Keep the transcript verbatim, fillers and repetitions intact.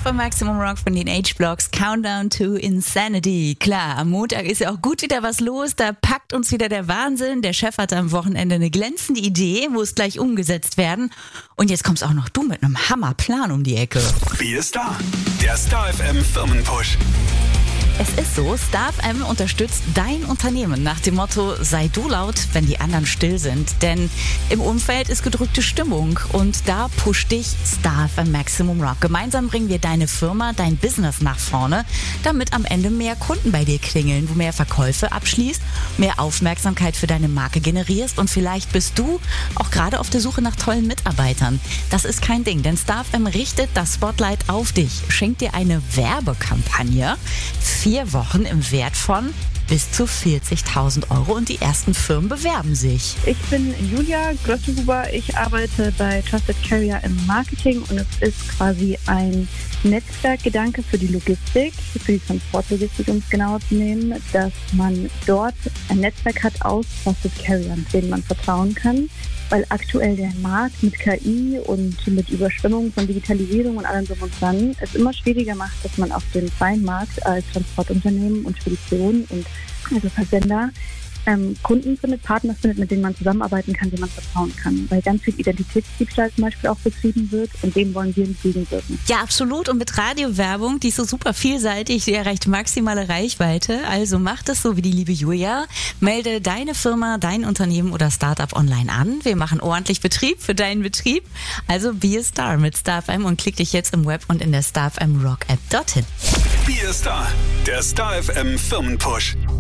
Star am Maximum Rock von den H-Blocks, Countdown to Insanity. Klar, am Montag ist ja auch gut wieder was los, da packt uns wieder der Wahnsinn. Der Chef hatte am Wochenende eine glänzende Idee, muss gleich umgesetzt werden. Und jetzt kommst auch noch du mit einem Hammerplan um die Ecke. Wie ist da? Der Star F M Firmenpush. Es ist so, Star F M unterstützt dein Unternehmen nach dem Motto, sei du laut, wenn die anderen still sind. Denn im Umfeld ist gedrückte Stimmung und da pusht dich Star F M Maximum Rock. Gemeinsam bringen wir deine Firma, dein Business nach vorne, damit am Ende mehr Kunden bei dir klingeln, du mehr Verkäufe abschließt, mehr Aufmerksamkeit für deine Marke generierst und vielleicht bist du auch gerade auf der Suche nach tollen Mitarbeitern. Das ist kein Ding, denn Star F M richtet das Spotlight auf dich, schenkt dir eine Werbekampagne, vier Wochen im Wert von bis zu vierzigtausend Euro und die ersten Firmen bewerben sich. Ich bin Julia Gröttehuber, ich arbeite bei Trusted Carrier im Marketing und es ist quasi ein Netzwerkgedanke für die Logistik, für die Transportlogistik, um es genauer zu nehmen, dass man dort ein Netzwerk hat aus Trusted Carriern, denen man vertrauen kann, weil aktuell der Markt mit K I und mit Überschwemmung von Digitalisierung und allem drum und dran es immer schwieriger macht, dass man auf dem freien Markt als Transportunternehmen und Spedition und also Versender ähm, Kunden findet, Partner findet, mit denen man zusammenarbeiten kann, denen man vertrauen kann, weil ganz viel Identitätsdiebstahl zum Beispiel auch betrieben wird und dem wollen wir entgegenwirken. Ja, absolut, und mit Radiowerbung, die ist so super vielseitig, die erreicht maximale Reichweite, also mach das so wie die liebe Julia, melde deine Firma, dein Unternehmen oder Startup online an, wir machen ordentlich Betrieb für deinen Betrieb, also be a Star mit Star F M und klick dich jetzt im Web und in der Star F M Rock App dorthin. Be a Star, der Star F M Firmenpush.